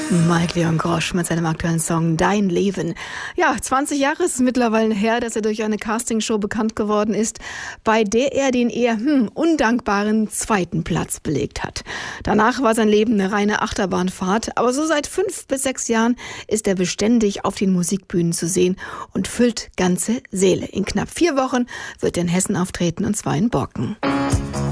Mike Leon Grosch mit seinem aktuellen Song Dein Leben. Ja, 20 Jahre ist es mittlerweile her, dass er durch eine Castingshow bekannt geworden ist, bei der er den eher undankbaren 2. Platz belegt hat. Danach war sein Leben eine reine Achterbahnfahrt, aber so seit 5 bis 6 Jahren ist er beständig auf den Musikbühnen zu sehen und füllt ganze Säle. In knapp 4 Wochen wird er in Hessen auftreten, und zwar in Borken.